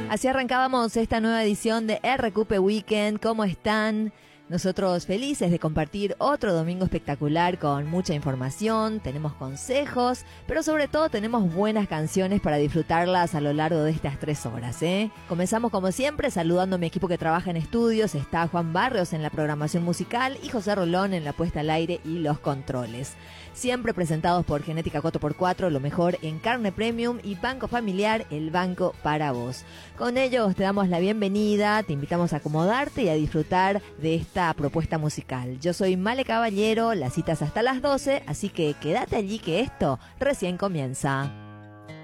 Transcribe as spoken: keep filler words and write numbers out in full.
Así arrancábamos esta nueva edición de R Q P Weekend. ¿Cómo están? Nosotros felices de compartir otro domingo espectacular con mucha información, tenemos consejos, pero sobre todo tenemos buenas canciones para disfrutarlas a lo largo de estas tres horas, ¿eh? Comenzamos como siempre saludando a mi equipo que trabaja en estudios. Está Juan Barrios en la programación musical y José Rolón en la puesta al aire y los controles. Siempre presentados por Genética cuatro por cuatro, lo mejor en carne premium, y Banco Familiar, el banco para vos. Con ellos te damos la bienvenida, te invitamos a acomodarte y a disfrutar de esta propuesta musical. Yo soy Male Caballero, las citas hasta las doce, así que quédate allí que esto recién comienza.